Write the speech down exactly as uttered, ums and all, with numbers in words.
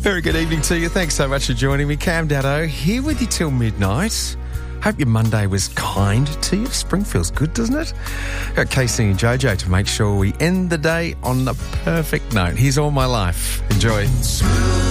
Very good evening to you. Thanks so much for joining me. Cam Daddo here with you till midnight. Hope your Monday was kind to you. Spring feels good, doesn't it? Got Casey and Jojo to make sure we end the day on the perfect note. Here's All My Life. Enjoy.